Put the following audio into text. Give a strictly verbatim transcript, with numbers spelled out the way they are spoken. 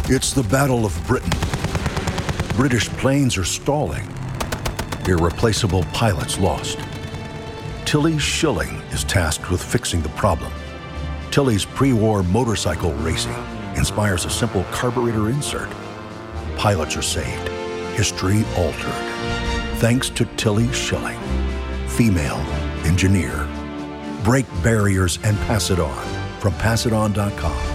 It's the Battle of Britain. British planes are stalling. Irreplaceable pilots lost. Tilly Schilling is tasked with fixing the problem. Tilly's pre-war motorcycle racing inspires a simple carburetor insert. Pilots are saved. History altered. Thanks to Tilly Schilling, female engineer. Break barriers and pass it on from pass it on dot com.